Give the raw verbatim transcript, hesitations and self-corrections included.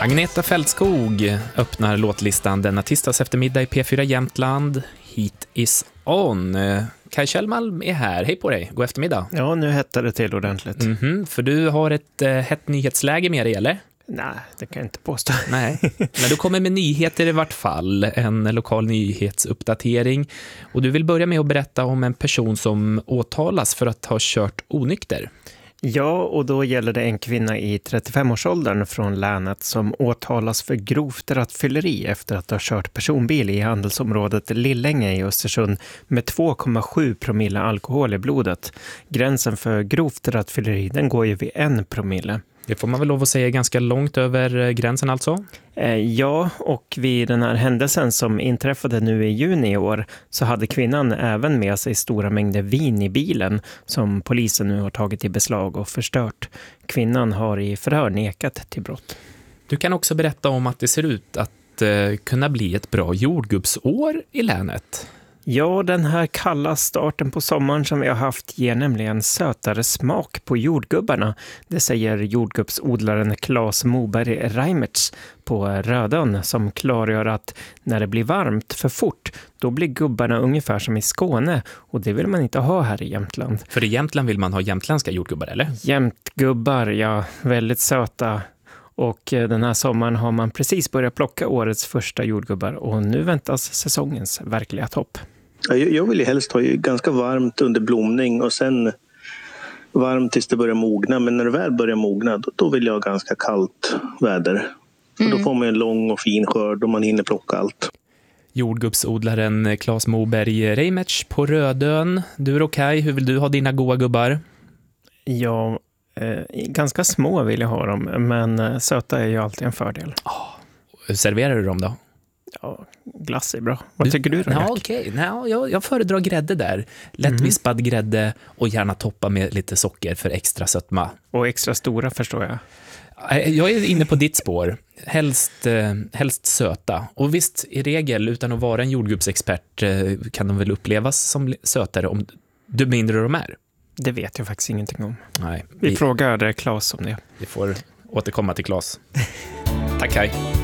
Agneta Fältskog öppnar låtlistan denna tisdags eftermiddag i P fyra Jämtland. Heat is on. Kaj Kjellmalm är här. Hej på dig. God eftermiddag. Ja, nu hettar det till ordentligt. Mm-hmm, för du har ett eh, hett nyhetsläge med dig, eller? Nej, det kan jag inte påstå. Nej, men du kommer med nyheter i vart fall. En lokal nyhetsuppdatering. Och du vill börja med att berätta om en person som åtalas för att ha kört onykter. Ja, och då gäller det en kvinna i trettiofem-årsåldern från länet som åtalas för grovt rattfylleri efter att ha kört personbil i handelsområdet Lillänge i Östersund med två komma sju promille alkohol i blodet. Gränsen för grovt rattfylleri, den går ju vid en promille. Det får man väl lov att säga ganska långt över gränsen alltså? Eh, ja, och vid den här händelsen som inträffade nu i juni i år så hade kvinnan även med sig stora mängder vin i bilen som polisen nu har tagit i beslag och förstört. Kvinnan har i förhör nekat till brott. Du kan också berätta om att det ser ut att eh, kunna bli ett bra jordgubbsår i länet. Ja, den här kalla starten på sommaren som vi har haft ger nämligen sötare smak på jordgubbarna. Det säger jordgubbsodlaren Claes Moberg Reimertz på Rödön som klargör att när det blir varmt för fort då blir gubbarna ungefär som i Skåne och det vill man inte ha här i Jämtland. För i Jämtland vill man ha jämtländska jordgubbar, eller? Jämtgubbar, ja, väldigt söta. Och den här sommaren har man precis börjat plocka årets första jordgubbar och nu väntas säsongens verkliga topp. Jag vill ju helst ha ganska varmt under blomning och sen varmt tills det börjar mogna. Men när det väl börjar mogna då vill jag ha ganska kallt väder. För mm. då får man en lång och fin skörd och man hinner plocka allt. Jordgubbsodlaren Claes Moberg Reimertz på Rödön. Du är okej, hur vill du ha dina goda gubbar? Ja, eh, ganska små vill jag ha dem, men söta är ju alltid en fördel. Oh, hur serverar du dem då? Ja, glass är bra. Vad du, tycker du då? Ja, okej. Okay. Ja, jag, jag föredrar grädde där. Lättvispad mm. grädde och gärna toppa med lite socker för extra sötma. Och extra stora förstår jag. Jag är inne på ditt spår. Helst, eh, helst söta. Och visst, i regel, utan att vara en jordgubbsexpert eh, kan de väl upplevas som sötare om du mindre de är. Det vet jag faktiskt ingenting om. Nej, vi, vi frågar Claes om det. Vi får återkomma till Claes. Tack, Kaj.